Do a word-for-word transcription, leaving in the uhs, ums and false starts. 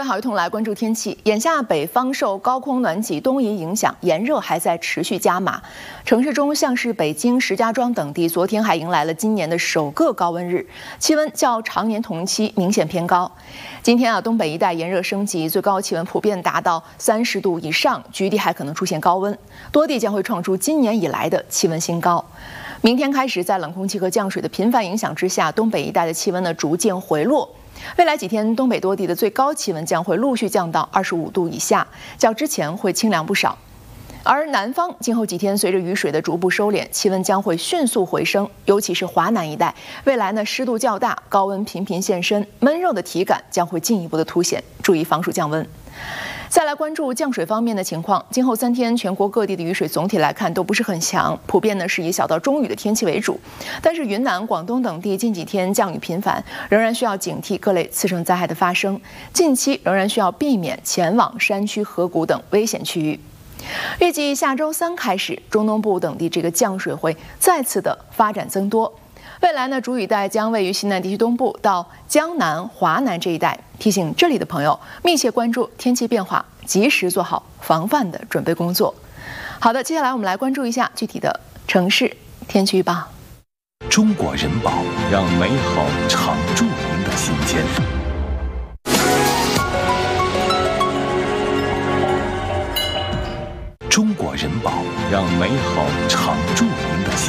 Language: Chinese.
位好，一同来关注天气。眼下北方受高空暖气东移影响，炎热还在持续加码。城市中像是北京、石家庄等地，昨天还迎来了今年的首个高温日，气温较常年同期明显偏高。今天啊，东北一带炎热升级，最高气温普遍达到三十度以上，局地还可能出现高温，多地将会创出今年以来的气温新高。明天开始，在冷空气和降水的频繁影响之下，东北一带的气温呢逐渐回落。未来几天，东北多地的最高气温将会陆续降到二十五度以下，较之前会清凉不少。而南方今后几天随着雨水的逐步收敛，气温将会迅速回升，尤其是华南一带，未来呢湿度较大，高温频频现身，闷热的体感将会进一步的凸显，注意防暑降温。再来关注降水方面的情况，今后三天全国各地的雨水总体来看都不是很强，普遍呢是以小到中雨的天气为主。但是云南、广东等地近几天降雨频繁，仍然需要警惕各类次生灾害的发生，近期仍然需要避免前往山区、河谷等危险区域。预计下周三开始，中东部等地这个降水会再次的发展增多。未来呢，主雨带将位于西南地区东部到江南、华南这一带。提醒这里的朋友密切关注天气变化，及时做好防范的准备工作。好的，接下来我们来关注一下具体的城市天气预报。 中国人保，让美好常驻您的心间。中国人保，让美好